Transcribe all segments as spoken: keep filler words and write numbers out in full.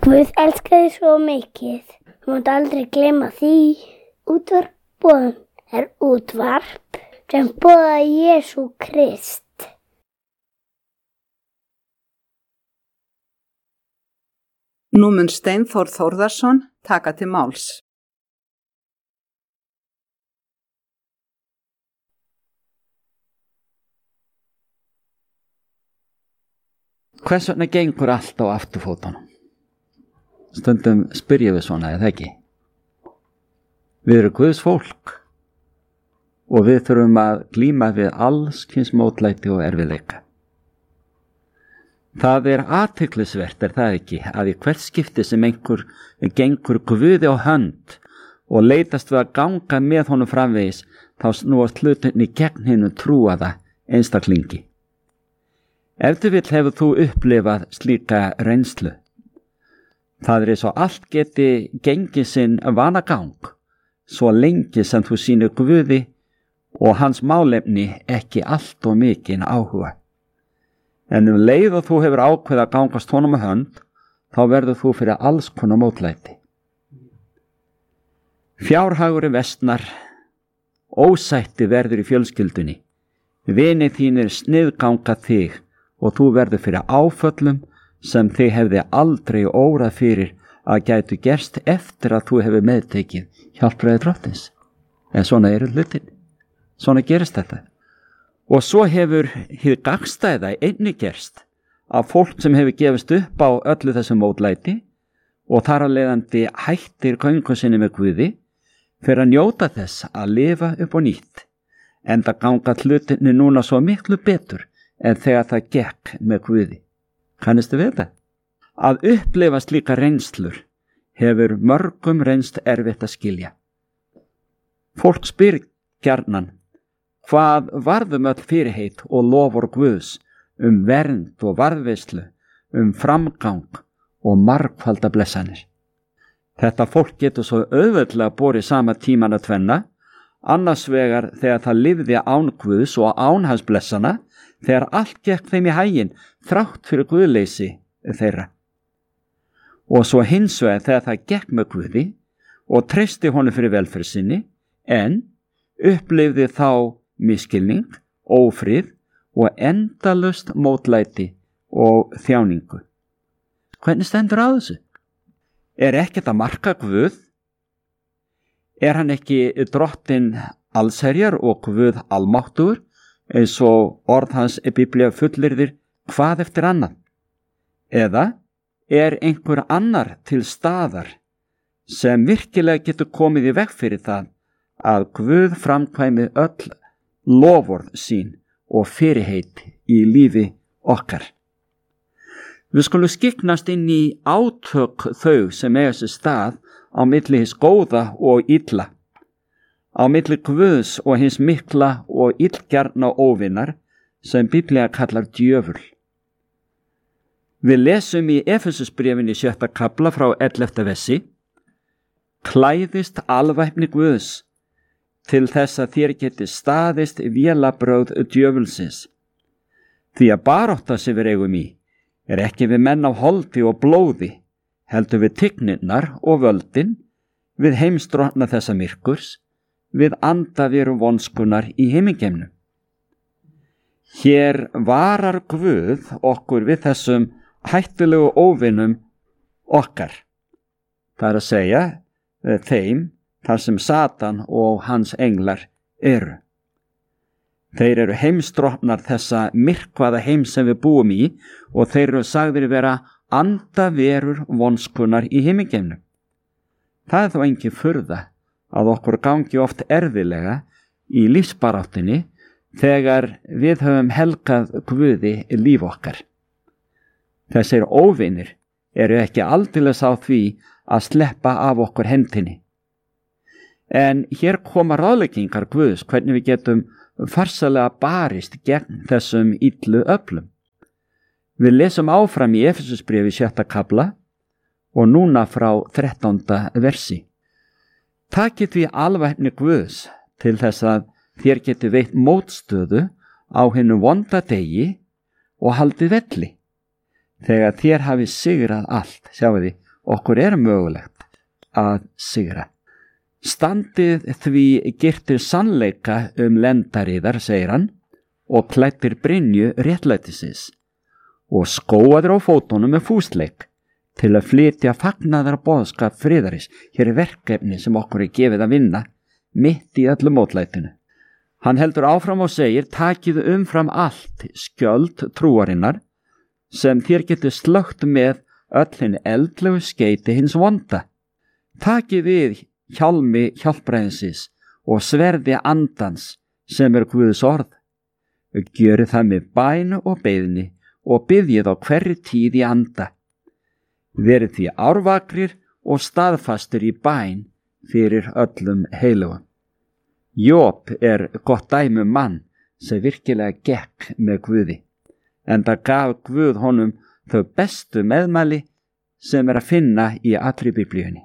Guð elskar þig svo mikið. Þú mátt aldrei gleyma því. Útvarp boðun er útvarp sem boðar Jesú Krist. Nú mun Steinþór Þórðarson taka til máls. Hvers vegna gengur allt á afturfótunum? Stundum spyrjum við svona, eða ekki? Við erum Guðs fólk og við þurfum að glíma við alls kyns mótlæti og erfiðleika. Það er athyglisvert, er það ekki, að í hvert skipti sem einhver gengur Guði á hönd og leitast við að ganga með honum framvegis, þá snúast hlutinni gegn hinu trúaða einstaklingi. Ef þú vill hefur þú upplifað slíka reynslu. Það er eins og allt geti gengið sinn vanagang, svo lengi sem þú sýnir Guði og hans málefni ekki allt og mikinn áhuga. En um leið og þú hefur ákveð að gangast honum að hönd, þá verður þú fyrir alls konar mótlæti. Fjárhagurinn versnar, ósætti verður í fjölskyldunni, vinir þínir sniðganga þig og þú verður fyrir áföllum sem þið hefði aldrei órað fyrir að gætu gerst eftir að þú hefur meðtekið hjálpræði Drottins. En svona eru hlutin. Svona gerist þetta. Og svo hefur hið gagnstæða einnig gerst af fólk sem hefur gefist upp á öllu þessu mótlæti og þar að leiðandi hættir göngu sinni með Guði fyrir að njóta þess að lifa upp á nýtt. Enda ganga hlutinni núna svo miklu betur en þegar það gekk með Guði. Kannistu við þetta? Að upplifa slíka reynslur hefur mörgum reynst erfitt að skilja. Fólk spyr gjarnan, hvað varðum öll fyrirheit og loforð Guðs um vernd og varðveislu, um framgang og margfalda blessanir. Þetta fólk getur svo auðveldlega borið sama tíman að tvenna, annars vegar þegar það lifði án Guðs og án hans blessana, þegar allt gekk þeim í haginn þrátt fyrir guðleysi þeirra. Og svo hins vegar þegar það gekk með Guði og treysti honum fyrir velferð sinni, en upplifði þá misskilning, ófrið og endalaust mótlæti og þjáningu. Hvernig stendur á þessu? Er ekkert að marka Guð? Er hann ekki drottinn allsherjar og Guð almáttugur, eins og orð hans í Biblíu fullyrðir hvað eftir annað? Eða er einhver annar til staðar sem virkilega getur komið í veg fyrir það að Guð framkvæmi öll loforð sín og fyrirheit í lífi okkar? Við skulum skiknast inn í átök þau sem eiga sér stað á milli hins góða og illa, á milli Guðs og hins mikla og illgjarna óvinnar sem Biblía kallar djöful. Við lesum í Efesusbréfinni sjötta kafla frá ellefta versi: Klæðist alvæpni Guðs til þess að þér geti staðist vélabrögð djöfulsins. Því að barátta sem við eigum í er ekki við menn af holdi og blóði, heldur við tigninnar og völdin, við heimsdrottna þessa myrkurs, við andaveru vonskunar í himingeimnum. Hér varar Guð okkur við þessum hættulegu óvinum okkar. Það er að segja þeim þar sem Satan og hans englar eru. Þeir eru heimsdrottnar þessa myrkvaða heim sem við búum í og þeir eru sagðir vera andaverur vonskunar í himingeimnum. Það er þó engin furða að okkur gangi oft erfilega í lífsbaráttunni þegar við höfum helgað Guði líf okkar. Þessir óvinir eru ekki aldeilis á því að sleppa af okkur hendinni. En hér koma ráðleggingar Guðs hvernig við getum farsalega barist gegn þessum illu öflum. Við lesum áfram í Efesusbréfi sjötta kafla og núna frá þrettánda versi. Takið því alvæpni Guðs til þess að þér geti veitt mótstöðu á hinu vonda degi og haldið velli, þegar þér hafi sigrað allt, sjáu þið, okkur er mögulegt að sigra. Standið því girtir sannleika um lendariðar, segir hann, og klættir brynju réttlætisins og skóaður á fótunum með fúsleik til að flytja fagnaðar boðskap friðaris. Hér er verkefni sem okkur er gefið að vinna mitt í öllu mótlætinu. Hann heldur áfram og segir, takið umfram allt skjöld trúarinnar sem þér getur slögt með öll hinn eldlegu skeiti hins vonda. Takið við hjálmi hjálpræðinsins og sverði andans sem er Guðs orð. Gjörið það með bænu og beiðni og biðjið á hverri tíð í anda. Verið því árvakrir og staðfastur í bæn fyrir öllum heilugum. Job er gott dæmi um mann sem virkilega gekk með Guði, en það gaf Guð honum þau bestu meðmæli sem er að finna í allri Biblíunni.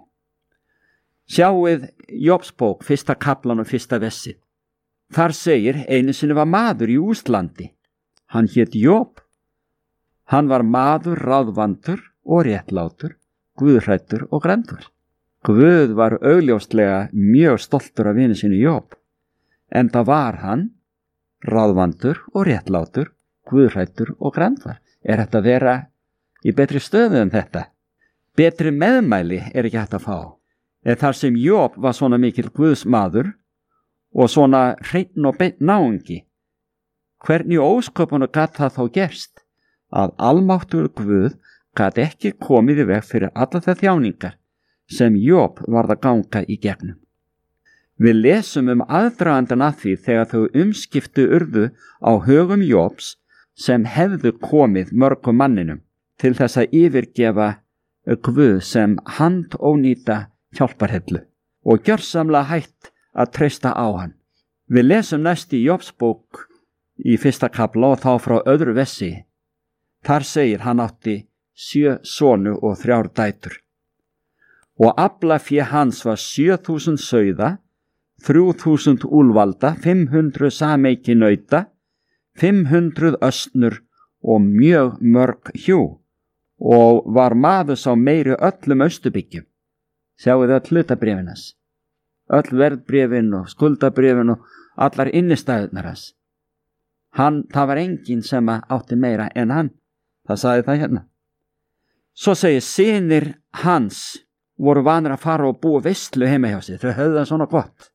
Sjáið Jobsbók, fyrsta kaplan og fyrsta vessið. Þar segir, einu sinni var maður í Úslandi. Hann hét Job. Hann var maður ráðvandur og réttlátur, guðhræddur og grenndur. Guð var augljóslega mjög stoltur af vini sínu Job, en það var hann ráðvandur og réttlátur, guðhræddur og grenndur. Er þetta að vera í betri stöðu en þetta? Betri meðmæli er ekki hægt að fá. En þar sem Job var svona mikill guðsmaður og svona hreinn og beinn náungi, hvernig ósköpunum gat það þá gerst að almáttugur Guð gat ekki komið í veg fyrir alla þær þjáningar sem Job varð að ganga í gegnum. Við lesum um aðdragandan að því þegar þau umskiptu urðu á högum Jobs sem hefðu komið mörgum manninum til þess að yfirgefa Guð sem handónýta hjálparhellu og gjörsamlega hætt að treysta á hann. Við lesum næst í Jobsbók í fyrsta kapla og þá frá öðru vessi. Þar segir, hann átti sjö sonu og þrjár dætur. Og aflafé hans var sjö þúsund sauða, þrjú þúsund úlvalda, fimm hundruð sameiki nauta, fimm hundruð ösnur og mjög mörg hjú, og var maður sá meiri öllum Austurbyggjum. Sjáuð öll hlutabréfinas, öll verðbréfin og skuldabréfin og allar innistæðunar hans. Hann, það var enginn sem átti meira en hann. Það sagði það hérna. Svo segir, synir hans voru vanir að fara og búa veislu heima hjá sig. Þau höfðu það svona gott.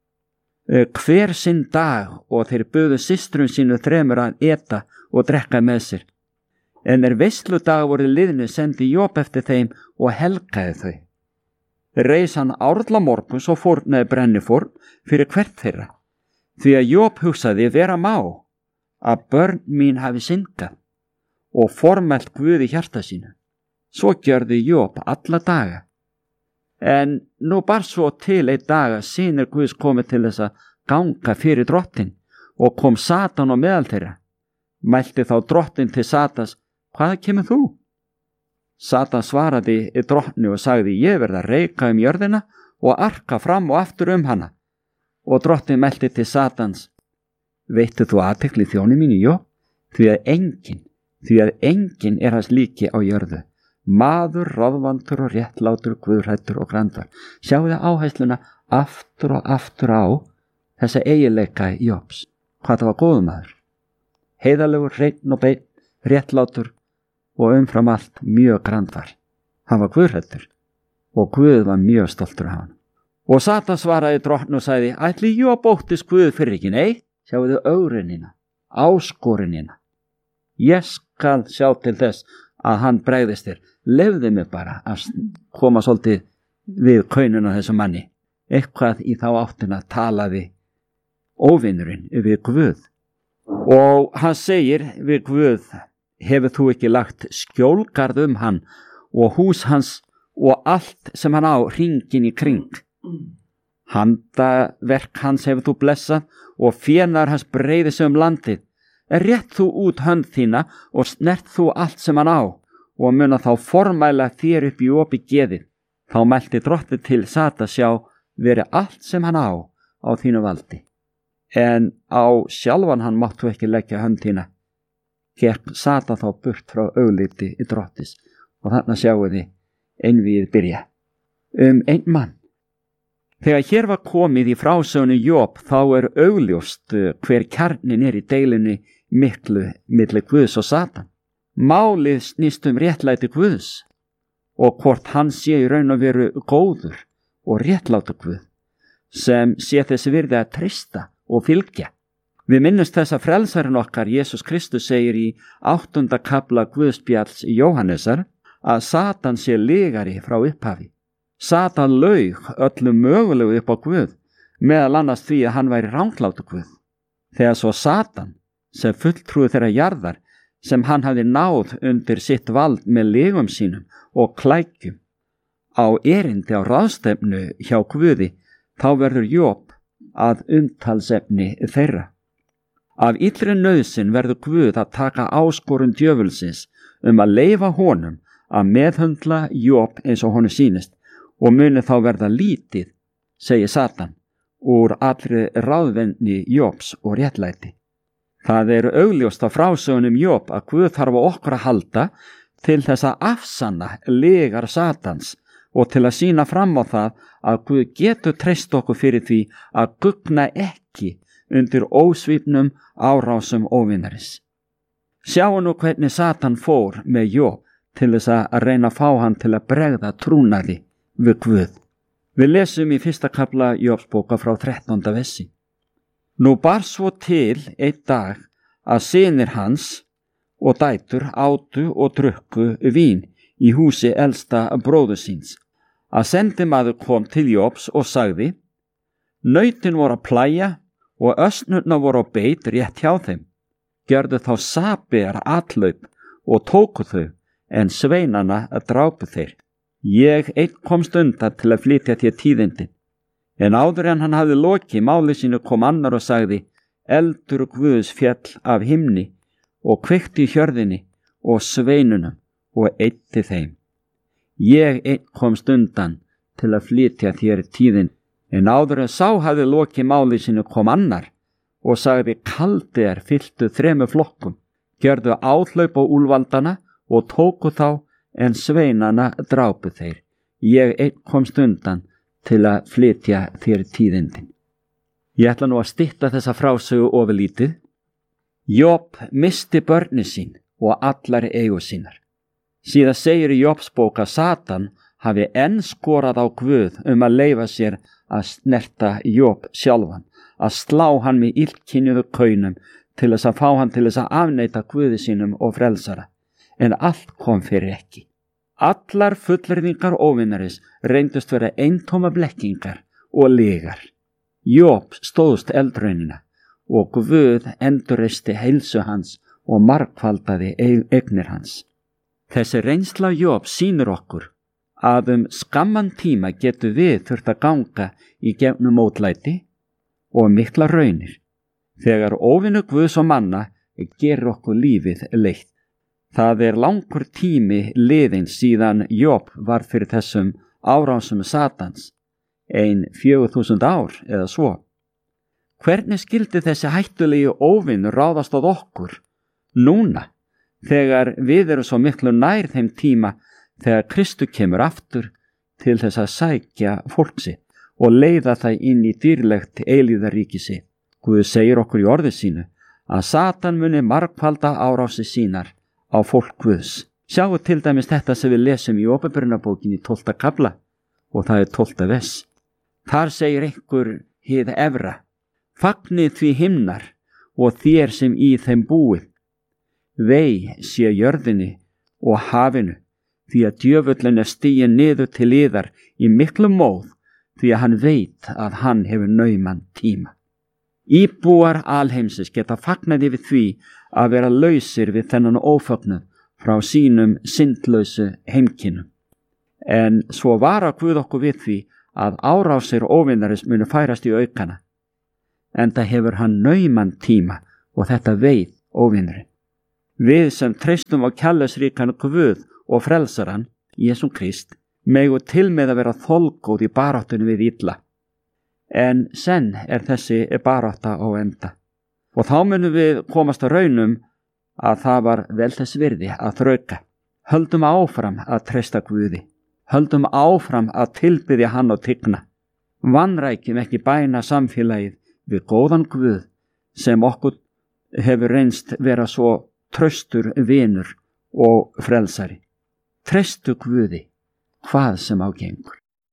Hver sinn dag og þeir buðu systrum sínu þremur að eta og drekka með sér. En er veisludag voru liðnu sendi Job eftir þeim og helgaði þau. Reis hann árla morguns og fórnaði brennifórn fyrir hvert þeirra, því að Job hugsaði vera má að börn mín hafi syndgað og formælt Guð í hjarta sínu. Svo gjörði Job alla daga. En nú bar svo til einn dag að synir Guðs komið til þess að ganga fyrir drottin og kom Satan á meðal þeirra. Mælti þá drottin til Satans, hvaða kemur þú? Satan svaraði í drottni og sagði, ég verð að reika um jörðina og arka fram og aftur um hana. Og drottin mælti til Satans, veittu þú athygli þjóni mínu, Job? Því að enginn, því að enginn er hans líki á jörðu. Maður, ráðvandur og réttlátur, guðhræddur og grandvar. Sjáðu áhersluna aftur og aftur á þessa eiginleika Jobs. Hvað það var góður maður. Heiðalegur, hreinn og beinn, réttlátur og umfram allt mjög grandvar. Hann var guðhræddur og Guð var mjög stoltur af hann. Og Satan svaraði drottni og sagði, ætli Job óttist Guð fyrir ekki? Nei, sjáðu augrunina, áskorinina. Ég skal sjá til þess að hann bregðist þér. Lefði mig bara að koma svolítið við kaununa þessu manni. Eitthvað í þá áttina talaði óvinnurinn við Guð. Og hann segir við Guð, hefur þú ekki lagt skjólgarð um hann og hús hans og allt sem hann á hringin í kring? Handaverk hans hefur þú blessað og fénar hans breiði sig um landið. Rétt þú út hönd þína og snert þú allt sem hann á og muna þá formæla þér upp í opi geðið. Þá mælti drottið til Satan, sjá, veri allt sem hann á á þínu valdi. En á sjálfan hann máttu ekki leggja hönd þína. Gekk Satan þá burt frá augliti í drottis. Og þarna sjáu þið, einvíið byrja. Um einn mann. Þegar hér var komið í frásögnu Job þá er augljóst hver kjarnin er í deilunni miklu milli Guðs og Satan. Málið snýst um réttlæti Guðs og hvort hann sé í raun og veru góður og réttlátur Guð sem sé þess virði að treysta og fylgja. Við minnumst þess að frelsarinn okkar Jesús Kristus segir í áttunda kafla Guðspjalls Jóhannesar að Satan sé lygari frá upphafi. Satan laug öllum mögulegu upp á Guð, meðal annars því að hann væri ranglátur Guð. Þegar svo Satan, sem fulltrúi þeirra jarðar, sem hann hafði náð undir sitt vald með legum sínum og klækjum, á erindi á ráðstefnu hjá Guði, þá verður Job að umtalsefni þeirra. Af illri nauðsyn verður Guð að taka áskorun djöfulsins um að leyfa honum að meðhöndla Job eins og honum sýnist og muni þá verða lítið, segir Satan, úr allri ráðvendni Jobs og réttlæti. Það er augljóst á frásögunum Job að Guð þarf á okkur að halda til þess að afsanna lygar Satans og til að sýna fram á það að Guð getur treyst okkur fyrir því að gugna ekki undir ósvífnum árásum óvinarins. Sjáu nú hvernig Satan fór með Job til þess að reyna að fá hann til að bregða trúnaði við Guð. Við lesum í fyrsta kafla Jobsbóka frá þrettánda versi. Nú bar svo til einn dag að synir hans og dætur átu og drukku vín í húsi elsta bróður síns. Að sendimaður kom til Jobs og sagði: Nautin voru að plæja og ösnurna voru á beit rétt hjá þeim. Gjörðu þá saber atlaup og tóku þau, en sveinana drápu þeir. Ég einn komst undan til að flytja þér tíðindin. En áður en hann hafði lokið máli sínu kom annar og sagði: Eldur Guðs fjall af himni og kveikti í hjörðinni og sveinunum og eyddi þeim. Ég einn komst undan til að flytja þér tíðin. En áður en sá hafði lokið máli sínu kom annar og sagði: Kaldir fylltu þremur flokkum, gjörðu áhlaup á úlfaldana og tóku þá, en sveinana drápu þeir. Ég einn komst undan til að flytja þér tíðindin. Ég ætla nú að stytta þessa frásögu ofurlítið. Job misti börni sín og allar eigu sínar. Síðan segir í Jobsbók að Satan hafi enn skorað á Guð um að leyfa sér að snerta Job sjálfan, að slá hann með illkynjuðu kaunum til þess að fá hann til þess að afneita Guði sínum og frelsara. En allt kom fyrir ekki. Allar fullyrðingar óvinarins reyndust vera eintóma blekkingar og lygar. Job stóðst eldraunina og Guð endurreisti heilsu hans og margfaldaði eignir hans. Þessi reynsla Job sýnir okkur að um skamman tíma getur við þurft að ganga í gegnum mótlæti og mikla raunir, þegar óvinur Guðs og manna gerir okkur lífið leitt. Það er langur tími liðinn síðan Job var fyrir þessum árásum Satans, ein fjögur þúsund ár eða svo. Hvernig skildi þessi hættulegi óvinur ráðast á okkur núna, þegar við erum svo miklu nær þeim tíma þegar Kristur kemur aftur til þess að sækja fólksi og leiða það inn í dýrlegt eilíðaríki sitt? Guð segir okkur í orði sínu að Satan muni margfalda árási sínar á fólk Guðs. Sjáu til dæmis þetta sem við lesum í Åpenbarunarbókinni tólfta kafla og það er tólfta vers. Þar segir einhver hið efra: Fagnið því himnar og þér sem í þeim búið. Vei sé jörðinni og hafinu, því að djöfullin er stiginn niður til yðar í miklu móð, því að hann veit að hann hefur nauman tíma. Íbúar alheimsins geta fagnaði við því að vera lausir við þennan ófögnuð frá sínum syndlausu heimkynnum. En svo vara Guð okkur við því að árásir óvinarins munu færast í aukana. Enda hefur hann nauman tíma og þetta veit óvinurinn. Við sem treystum á kærleiksríkan Guð og frelsaran, Jesús Krist, megu til með að vera þolgóð í baráttunni við illa. En senn er þessi barátta á enda. Og þá munum við komast að raunum að það var vel þess virði að þrauka. Höldum áfram að treysta Guði. höldum áfram að tilbiðja hann og tigna. Vanrækjum ekki bæna samfélagið við góðan Guð sem okkur hefur reynst vera svo traustur vinur og frelsari. Treystu Guði hvað sem á gengur.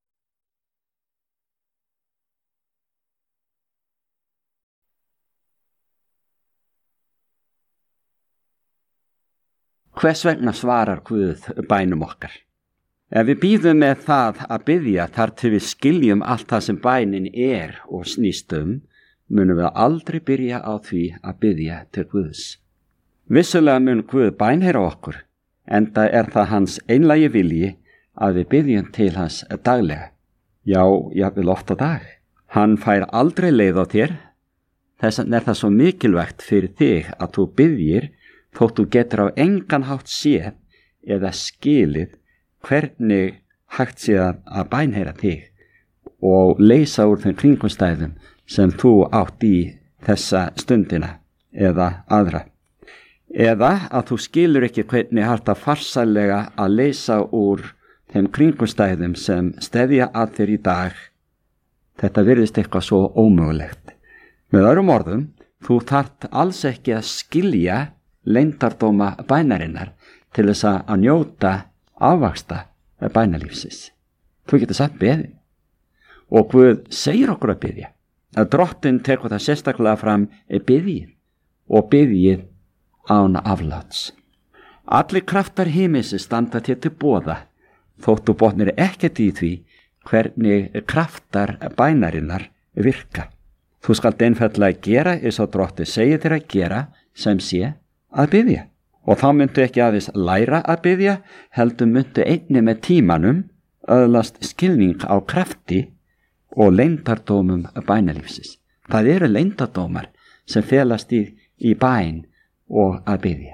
Hvers vegna svarar Guð bænum okkar? Ef við bíðum með það að biðja þar til við skiljum allt það sem bænin er og snýst um, munum við aldrei byrja á því að biðja til Guðs. Vissulega mun Guð bænheyra okkur, enda er það hans einlægi vilji að við biðjum til hans daglega. Já, jafnvel oft á dag. Hann fær aldrei leið á þér, þess vegna er það svo mikilvægt fyrir þig að þú biðjir þótt þú getur á engan hátt séð eða skilið hvernig hægt sé að bænheyra þig og leysa úr þeim kringumstæðum sem þú átt í þessa stundina eða aðra. Eða að þú skilur ekki hvernig hægt að farsælega að leysa úr þeim kringumstæðum sem steðja að þér í dag. Þetta virðist eitthvað svo ómögulegt. Með öðrum orðum, þú þarft alls ekki að skilja leyndardóma bænarinnar til þess að njóta afvaxta bænalífsins. Þú getur samt beðið. Og Guð segir okkur að biðja. Að Drottinn tekur það sérstaklega fram biðjið og biðjið án afláts. Allir kraftar himinsins standa þér til boða, þótt þú botnir ekkert í því hvernig kraftar bænarinnar virka. Þú skalt einfaldlega gera eins og Drottinn segir þér að gera sem sé að biðja. Og þá myndu ekki aðeins læra að biðja, heldur myndu einni með tímanum öðlast skilning á krafti og leyndardómum bænalífsins. Það eru leyndardómar sem felast í, í bæn og að biðja.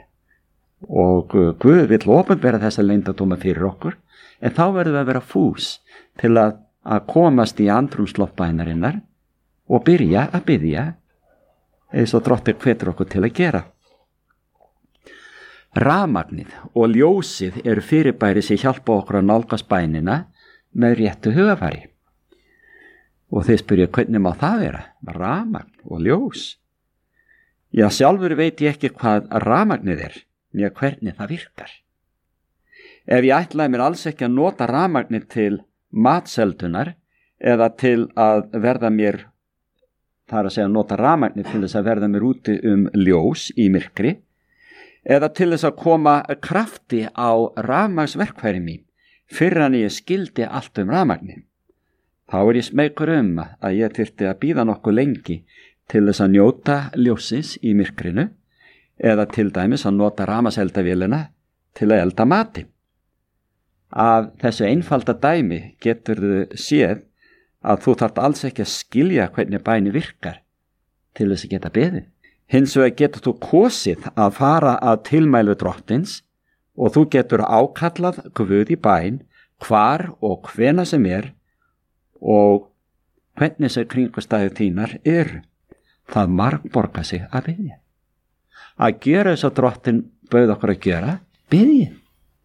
Og Guð vill opinbera þessa leyndardóma fyrir okkur, en þá verðum við að vera fús til að, að komast í andrúmsloft bænarinnar og byrja að biðja eins og Drottinn hvetur okkur til að gera. Rafmagnið og ljósið eru fyrirbæri sem hjálpa okkur að nálgast bænina með réttu hugafari. Og þeir spyrja hvernig má það vera? Rafmagn og ljós. Já, sjálfur veit ég ekki hvað rafmagnið er, né hvernig það virkar. Ef ég ætlaði mér alls ekki að nota rafmagnið til matseldunar eða til að verða mér, það er að segja nota rafmagnið til þess að verða mér úti um ljós í myrkri, eða til þess að koma krafti á rafmagnsverkfæri mín fyrir en ég skildi allt um rafmagni. Þá er ég smeykur um að ég þyrfti að bíða nokkuð lengi til þess að njóta ljósins í myrkrinu eða til dæmis að nota rafmagnseldavélina til að elda mati. Af þessu einfalda dæmi getur þú séð að þú þarft alls ekki að skilja hvernig bæni virkar til þess að geta beðið. Hins vegar getur þú kosið að fara að tilmælu Drottins og þú getur ákallað Guð í bæn hvar og hvena sem er og hvernig sem kringumstæður þínar eru. Það margborgar sig að biðja. Að gera þess að Drottinn bauð okkur að gera, biðjið.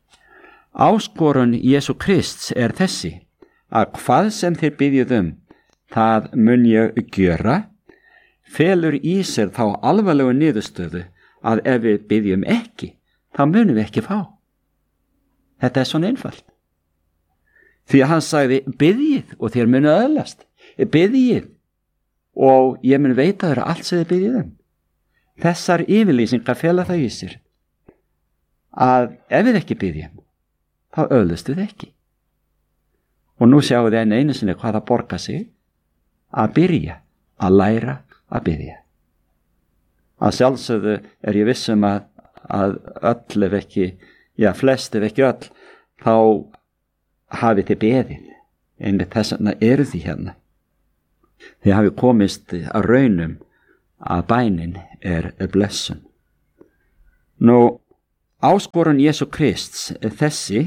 Áskorun Jesú Krists er þessi, að hvað sem þér biðjið um, það mun ég gera, felur í sér þá alvarlegu niðurstöðu að ef við biðjum ekki, þá munum við ekki fá. Þetta er svona einfalt. Því að hann sagði, biðjið og þér munu öðlast. Biðjið og ég mun veita þér allt sem þið biðjið um. Þessar yfirlýsingar fela það í sér að ef við ekki biðjum, þá öðlust við ekki. Og nú sjáum við enn einu sinni hvað það borgar sig að byrja að læra að biðja. Að sjálfsögðu er ég vissum að, að öll ef ekki, já flest ef ekki öll, þá hafið þið beðið, einmitt þess vegna eru því hérna. Þið hafið komist að raunum að bænin er blessun. Nú, áskorun Jesú Krists er þessi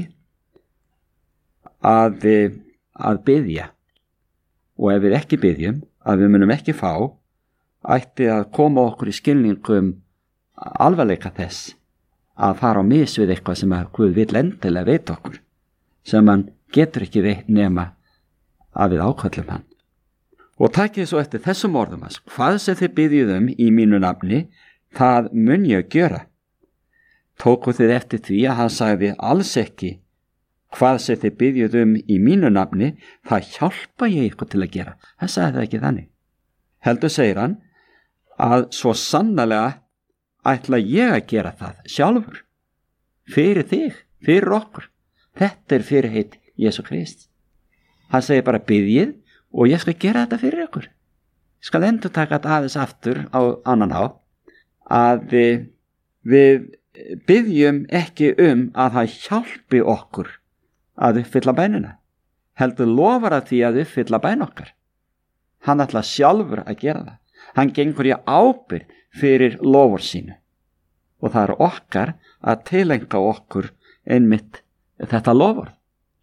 að, að biðja og ef við ekki biðjum, að við munum ekki fá, ætti að koma okkur í skilningum alvarleika þess að fara á mis við eitthvað sem að Guð vill endilega veita okkur, sem hann getur ekki veitt nema að við áköllum hann. Og takið svo eftir þessum orðum hans, hvað sem þið biðjið um í mínu nafni, það mun ég gjöra. Tóku þið eftir því að hann sagði alls ekki, hvað sem þið biðjið um í mínu nafni, það hjálpa ég ykkur til að gera. Hann sagði það ekki þannig. Heldur segir hann að svo sannarlega ætla ég að gera það sjálfur, fyrir þig, fyrir okkur. Þetta er fyrirheit Jesú Krist. Hann segir bara biðjið og ég skal gera þetta fyrir ykkur. Ég skal endur taka þetta aðeins aftur á annan hátt, að við, við biðjum ekki um að það hjálpi okkur að uppfylla bænina. Heldur lofar að því að uppfylla bæn okkar. Hann ætla sjálfur að gera það. Hann gengur í ábyrgð fyrir lofur sínu. Og það er okkar að tilenga okkur einmitt þetta lofur.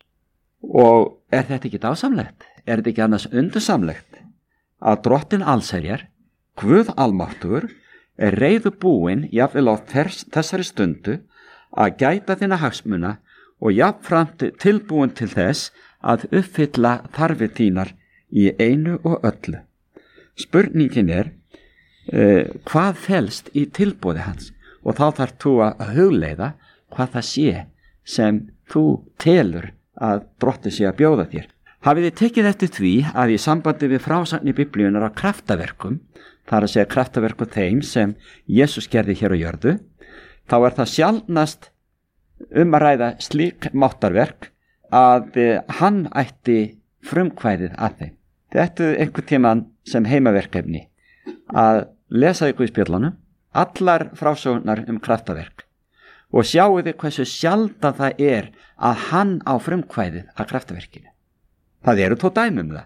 Og er þetta ekki dásamlegt? Er þetta ekki annars undursamlegt að Drottinn allsherjar, Guð almáttugur, er reiðubúinn jafnvel á þess, þessari stundu að gæta þína hagsmuna og jafnframt tilbúinn til þess að uppfylla þarfir þínar í einu og öllu. Spurningin er uh, hvað felst í tilboði hans, og þá þarf þú að hugleiða hvað það sé sem þú telur að Drottinn sé að bjóða þér. Hafið þið tekið eftir því að í sambandi við frásagn í Biblíunar á kraftaverkum, þar að segja kraftaverkum þeim sem Jesús gerði hér á jörðu, þá er það sjaldnast um að ræða slík máttarverk að hann ætti frumkvæðið að þeim. Þetta er einhvern tímann sem heimaverkefni að lesa ykkur í spjöllunum allar frásagnar um kraftaverk og sjáu þið hversu sjaldan það er að hann á frumkvæðið að kraftaverkinu. Það eru tó dæmi um það.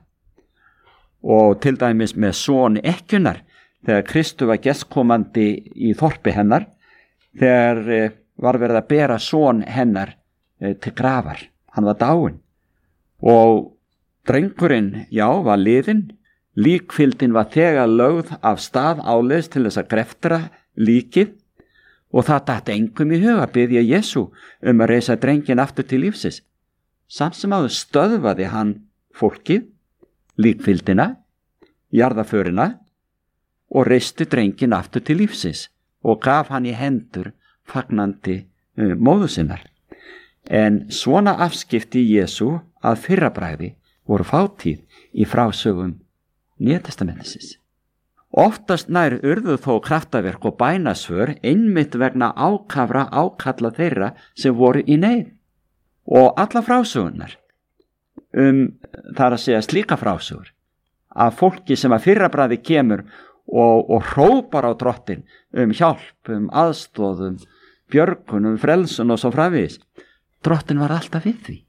Og til dæmis með son ekkjunar, þegar Kristu var gestkomandi í þorpi hennar, þegar eh, var verið að bera son hennar eh, til grafar. Hann var dáinn. Og drengurinn, já, var liðinn. Líkfyldin var þegar lögð af stað áleiðis til þess að greftra líkið. Og það datt engum í huga að biðja Jesú um að reisa drengin aftur til lífsins. Samt sem áður stöðvaði hann fólkið, líkfyldina, jarðaförina og reisti drengin aftur til lífsins og gaf hann í hendur fagnandi uh, móður sinnar. En svona afskipti Jesú að fyrrabræði voru fátíð í frásögum Nýja testamentisins. Oftast nær urðu þó kraftaverk og bænasvör einmitt vegna ákafra ákalla þeirra sem voru í neyð. Og alla frásögunar, um, þar að segja slíka frásögur, að fólki sem að fyrrabræði kemur og, og hrópar á Drottinn um hjálp, um aðstoð, um björgun, um frelsun og svo framvegis. Drottinn var alltaf við því.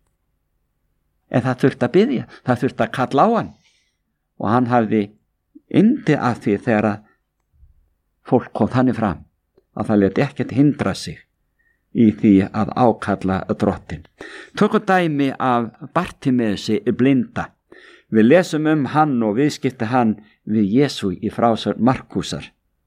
En það þurfti að biðja, það þurfti að kalla á hann. Og hann hafði yndi af því þegar að fólk kom þannig fram að það lét ekkert hindra sig í því að ákalla Drottinn. Tökum dæmi af Bartimeusi blinda. Við lesum um hann og viðskipti hann við Jesú í frásögn Markúsar.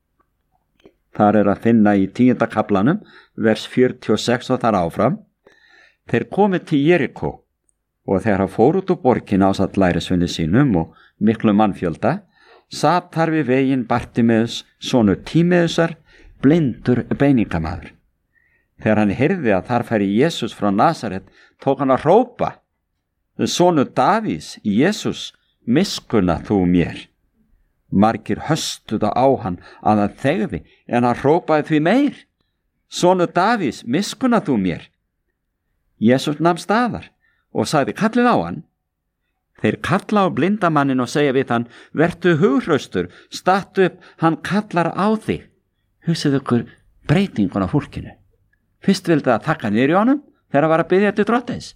Þar er að finna í tíunda kaflanum, vers fjörutíu og sex og þar áfram. Þeir komið til Jerikó og þegar hann fór út úr borgina ásamt lærisveinum sínum og miklu mannfjölda, sat þar við veginn Bartimeus, sonur Tímeusar, blindur beiningamaður. Þegar hann heyrði að þar færi Jesús frá Nasaret, tók hann að hrópa: Sonur Davís, Jesús, miskunna þú mér. Margir höstuðu á hann að hann þegði, en hann hrópaði því meir: Sonur Davís, miskunna þú mér. Jesús nam staðar og sagði: kallið á hann. Þeir kalla á blindamannin og segja við hann: vertu hughraustur, stattu upp, hann kallar á þig. Hugsið ykkur breytingun á fólkinu. Fyrst vildi það taka niður í honum þegar hann var að biðja til Drottins.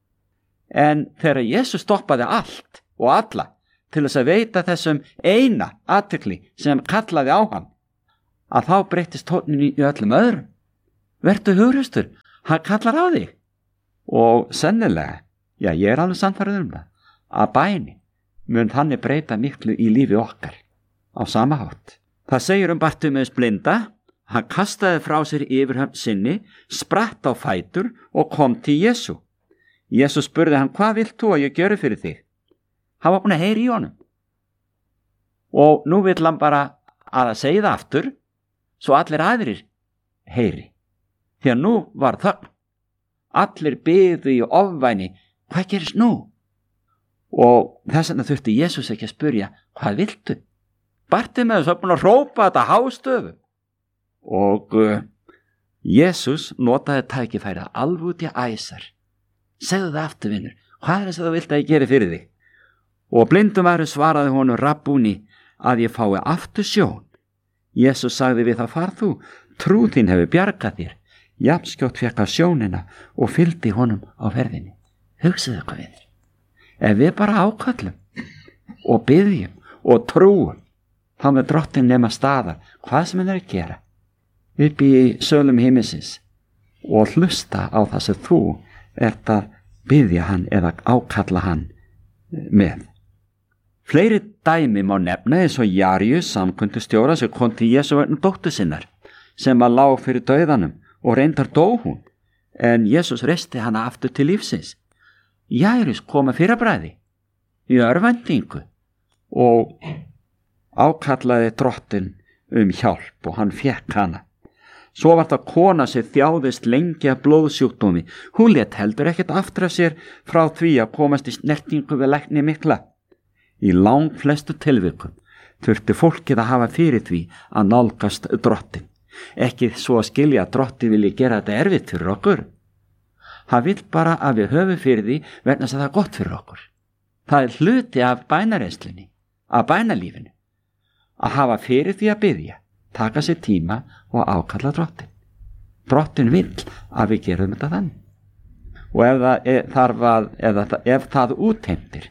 En þegar Jesús stoppaði allt og alla til þess að veita þessum eina athygli sem kallaði á hann, að þá breytist tóninn í öllum öðrum. Vertu hughraustur, hann kallar á þig. Og sennilega, já, ég er alveg sannfærður um það, að bæni mun þannig breyta miklu í lífi okkar á sama hátt. Það segir um Bartimeus blinda: hann kastaði frá sér yfirhöfn sinni, spratt á fætur og kom til Jesú. Jesus spurði hann, hvað vilt þú að ég gjöri fyrir þig? Hann var búin að heyra í honum. Og nú vill hann bara að segja það aftur, svo allir aðrir heyri. Því að nú var þögn. Allir biðu í ofvæni, hvað gerist nú? Og þess vegna þurfti Jesus ekki að spurja, hvað viltu? Bartimeus var búin að hrópa þetta hástöfu. Og uh, Jesus notaði tækifærið alveg út í æsar. Segðu það aftur, vinur, hvað er þess að þú vilt að ég geri fyrir þig? Og blindumæður svaraði honum, Rabbúni, að ég fái aftur sjón. Jesus sagði við það, far þú, trú þín hefur bjargað þér. Jafnskjótt fékk að sjónina og fylgdi honum á ferðinni. Hugsaðu hvað við þér. Ef við bara áköllum og biðjum og trúum, þá með Drottinn nema staðar, hvað sem hann er að gera, upp í sölum himinsins og hlusta á það sem þú ert að biðja hann eða ákalla hann með. Fleiri dæmi má nefna eins og Jaríus, samkundustjóra sem kom til Jesú vegna dóttur sinnar, sem að lá fyrir dauðanum og reyndar dó hún, en Jesús reisti hana aftur til lífsins. Jaríus kom að fyrrabræði í örvæntingu og ákallaði Drottinn um hjálp og hann fékk hana. Svo var það kona sem þjáðist lengi af blóðsjúkdómi. Hún lét heldur ekkert aftur af sér frá því að komast í snertingu við lækni mikla. Í lang flestu tilvikum þurfti fólkið að hafa fyrir því að nálgast Drottinn. Ekki svo að skilja að Drottinn vilji gera þetta erfitt fyrir okkur. Hann vill bara að við höfum fyrir því vegna þess að það er gott fyrir okkur. Það er hluti af bænareyslunni, af bænalífinu, að hafa fyrir því að biðja, taka sér tíma og ákalla Drottinn. Drottinn vill að við gerum þetta þannig. Og ef það, er, þarf að, eða, ef það útheimtir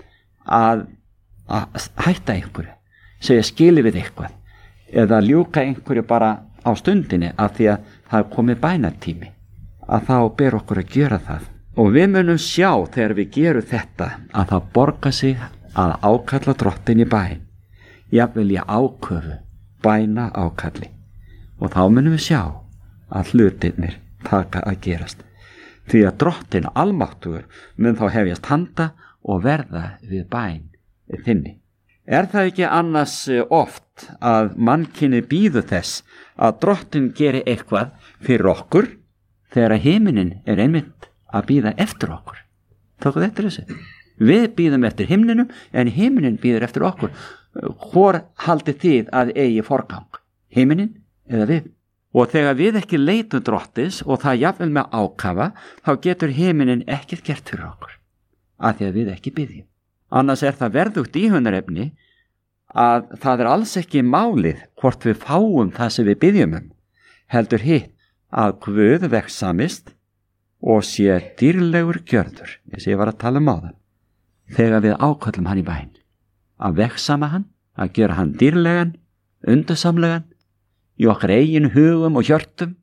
að, að hætta einhverju, segja skili við eitthvað, eða ljúka einhverju bara á stundinni af því að það er komið bænatími, að þá ber okkur að gera það. Og við munum sjá þegar við gerum þetta að það borgar sig að ákalla Drottinn í bæn, jafnvel í áköfu, bæna ákalli. Og þá munum við sjá að hlutirnir taka að gerast. Því að Drottinn almáttugur mun þá hefjast handa og verða við bæn þinni. Er það ekki annars oft að mannkynið bíður þess að Drottinn geri eitthvað fyrir okkur þegar að himinin er einmitt að bíða eftir okkur? Tókuð eftir þessu? Við bíðum eftir himninum en himinin bíður eftir okkur. Hvor haldið þið að eigi forgang? Himinin eða við? Og þegar við ekki leitum Drottins og það jafnvel með ákafa, þá getur himinin ekkert gert fyrir okkur, af því að við ekki biðjum. Annars er það verðugt íhugsunarefni að það er alls ekki málið hvort við fáum það sem við biðjum um, heldur hitt að Guð vegsamist og sé dýrlegur gjörður, eins og ég var að tala um áðan, þegar við áköllum hann í bæn, að vegsama hann, að gera hann dýrlegan, undursamlegan, í okkar eigin hugum og hjörtum,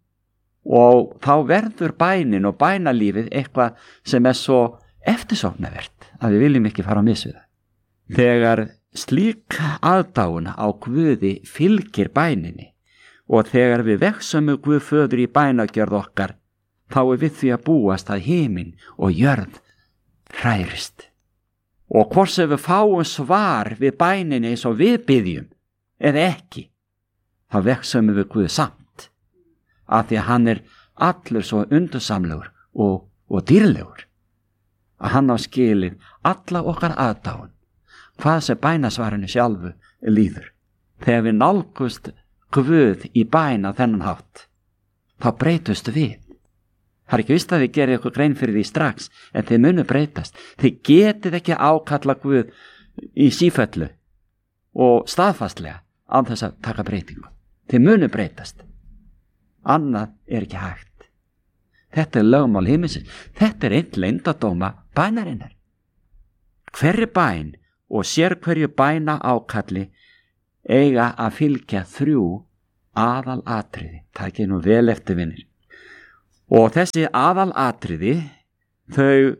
og þá verður bænin og bænalífið eitthvað sem er svo eftirsóknarvert að við viljum ekki fara á mis við það. Þegar slík aðdáun á Guði fylgir bæninni og þegar við vegsum Guð föður í bænagjörð okkar, þá er við því að búast að himin og jörð hrærist. Og hvort sem við fáum svar við bæninni eins og við biðjum eða ekki, þá vegsum við Guð samt, af því að hann er allur svo undursamlegur og, og dýrlegur, að hann á skilið alla okkar aðdáun, hvað sem bænasvarinu sjálfu líður. Þegar við nálgust Guð í bæna þennan hátt, þá breytust við. Það er ekki vist að þið gerir ykkur grein fyrir því strax, en þið munu breytast. Þið getið ekki ákalla Guð í sífellu og staðfastlega án þess að taka breytingu. Þið munu breytast. Annað er ekki hægt. Þetta er lögmál himinsins. Þetta er einn leyndardóma bænarinnar. Hverri bæn og sér hverju bæna ákalli eiga að fylgja þrjú aðal atriði. Takið nú vel eftir, vinir. Og þessi aðal atriði, þau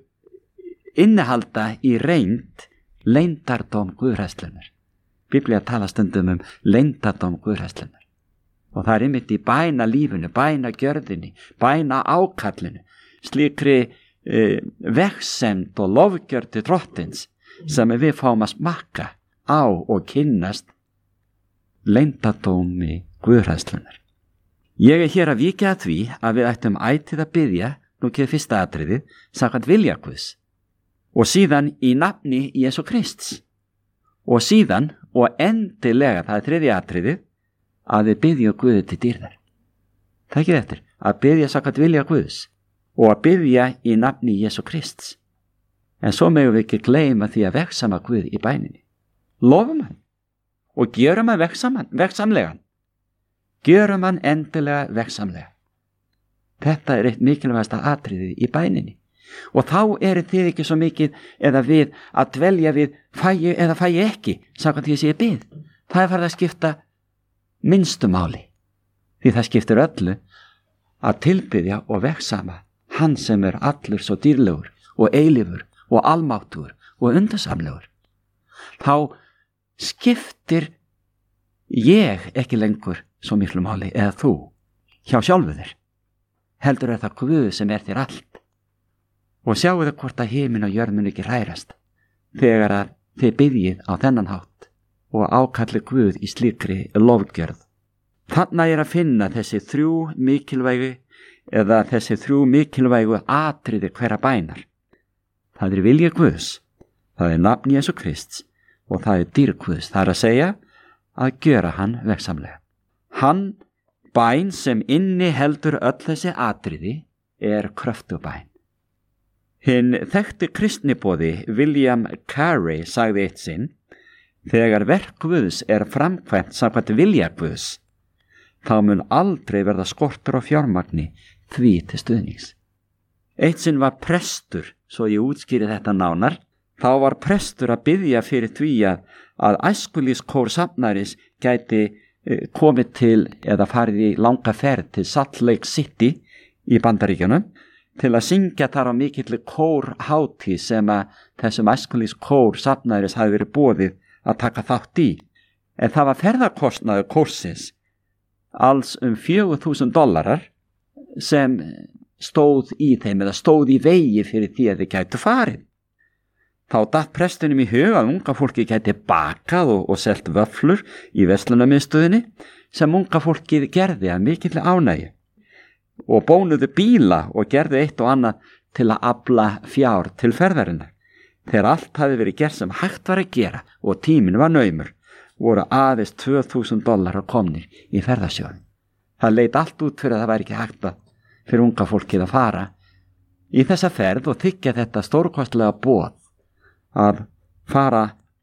innihalda í reynd leyndardóm Guðhræðslunnar. Biblía tala stundum um leyndardóm Guðhræðslunnar. Og það er einmitt í bæna lífinu, bæna gjörðinni, bæna ákallinu, slíkri e, vegsemd og lofgjörð til drottins sem við fáum að smakka á og kynnast leyndardómi guðhræðslunnar. Ég er hér að víkja að því að við ættum ætíð að biðja, nú kemur fyrsta atriðið, samkvæmt vilja Guðs, og síðan í nafni Jesú Krists, og síðan og endilega, það er þriðja atriðið, að við biðjum Guði til dýrðar. Það ekki eftir, að biðja samkvæmt vilja Guðs og að biðja í nafni Jesú Krists. En svo megum við ekki gleyma því að vegsama Guð í bæninni. Lofum hann og gjörum hann vegsaman, vegsamlegan. Gjörum hann endilega vegsamlega. Þetta er eitt mikilvægasta atriðið í bæninni. Og þá eru þið ekki svo mikið eða við að dvelja við fæ ég eða fæ ég ekki, samkvæmt því að ég bið. Það er farið að skipta minnstu máli. Því það skiptir öllu að tilbiðja og vegsama hann sem er allur svo dýrlegur og eilífur og almáttugur og undursamlegur. Þá skiptir ég ekki lengur svo miklu máli eða þú hjá sjálfu þér. Heldur er það Guð sem er þér allt. Og sjáu þið hvort að himinn og jörð mun ekki hrærast þegar að þið biðjið á þennan hátt og ákalli Guð í slíkri lofgjörð. Þarna er að finna þessi þrjú mikilvægu eða þessi þrjú mikilvægu atriði hverra bænar. Það er vilja Guðs, það er nafn Jesú Krists og það er dýrð Guðs. Það er að segja að gjöra hann vegsamlega. Hann bæn sem inni heldur öll þessi atriði er kröftubæn. Hinn þekkti kristniboði William Carey sagði eitt sinn: þegar verk Guðs er framkvæmt samkvæmt vilja Guðs, þá mun aldrei verða skortur á fjármagni því til stuðnings. Eitt sinn var prestur, svo ég útskýri þetta nánar, þá var prestur að biðja fyrir því að, að æskulýðskór safnaris gæti eh, komið til eða farið í langa ferð til Salt Lake City í Bandaríkjunum til að syngja þar á mikilli kórhátíð sem að þessum æskulýðskór safnaris hafi verið boðið að taka þátt í. En það var ferðarkostnaður kórsins alls um fjögur þúsund dollarar sem stóð í þeim eða stóð í vegi fyrir því að þið gætu farið. Þá datt prestinum í hug að unga fólki gæti bakað og, og selt vöflur í verslunarmiðstöðinni sem unga fólkið gerði að mikilli ánægju og bónuðu bíla og gerði eitt og annað til að afla fjár til ferðarinnar. Þegar allt hafi verið gert sem hægt var að gera og tíminn var naumur, voru aðeins tvö þúsund dollarar komnir í ferðasjóðin. Það leit allt út fyrir að það væri ekki hægt að fyrir unga fólkið að fara í þessa ferð og þykja þetta stórkostlega boð að fara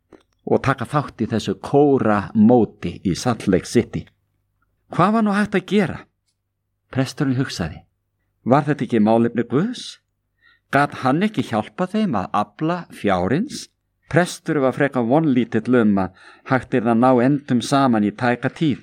og taka þátt í þessu kóra móti í Salt Lake City. Hvað var nú hægt að gera? Presturinn hugsaði, var þetta ekki málefni Guðs? Gat hann ekki hjálpa þeim að afla fjárins? Prestur var frekar vonlítill um að hægt er að ná endum saman í tæka tíð.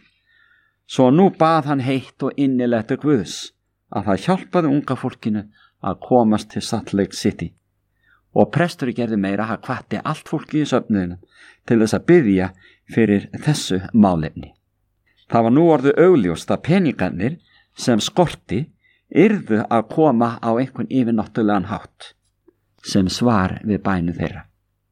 Svo nú bað hann heitt og innilegt til Guðs að það hjálpaði unga fólkinu að komast til Salt Lake City. Og presturinn gerði meira að hvatti allt fólki í söfnuðinu til þess að biðja fyrir þessu málefni. Það var nú orðið augljóst að peningarnir sem skorti yrðu að koma á einhvern yfirnáttúrulegan hátt sem svar við bænu þeirra.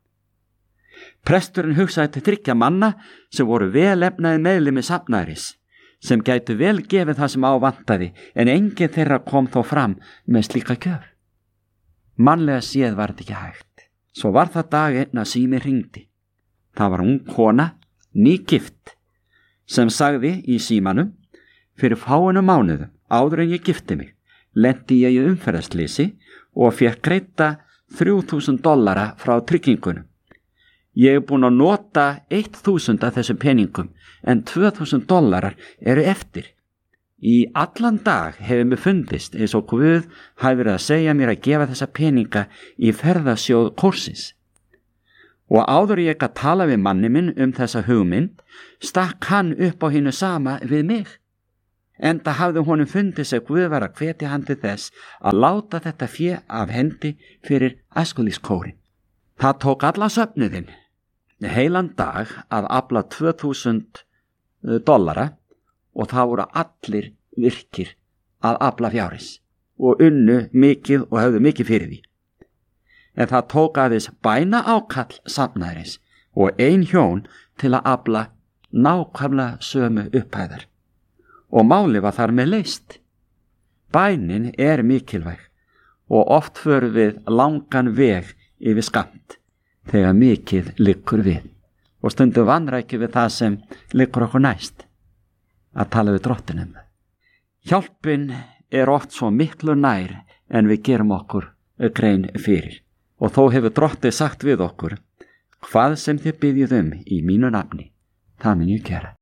Presturinn hugsaði til þriggja manna sem voru velefnaði meðlimi safnaris sem gætu vel gefið það sem ávantaði en enginn þeirra kom þó fram með slíka gjöf. Mannlega séð var þetta ekki hægt. Svo var það dag einn að sími hringdi. Það var ung kona, nýgift, sem sagði í símanum: fyrir fáinu mánuðum áður en ég gifti mig, lenti ég í umferðarsleysi og fékk greidda þrjú þúsund dollara frá tryggingunum. Ég er búin að nota eitt þúsund af þessum peningum en tvö þúsund dollarar eru eftir. Í allan dag hefur mér fundist eins og Guð hafi verið að segja mér að gefa þessa peninga í ferðasjóð kórsins. Og áður ég að tala við manni minn um þessa hugmynd, stakk hann upp á hinu sama við mig. Enda hafði honum fundið sig Guð var að hvetja hann til þess að láta þetta fé af hendi fyrir æskulýðskórin. Það tók alla söfnuðinn heilan dag að afla tvö þúsund dollara og það voru allir virkir að afla fjárins og unnu mikið og höfðu mikið fyrir því. En það tók aðeins bæna ákall safnaðarins og ein hjón til að afla nákvæmlega sömu upphæðar. Og máli var þar með leyst. Bænin er mikilvæg og oft förum við langan veg yfir skammt þegar mikið liggur við og stundum vanrækju við það sem liggur okkur næst, að tala við drottinum. Hjálpin er oft svo miklu nær en við gerum okkur grein fyrir og þó hefur drottið sagt við okkur: hvað sem þið biðjið um í mínu nafni, það mun ég gera.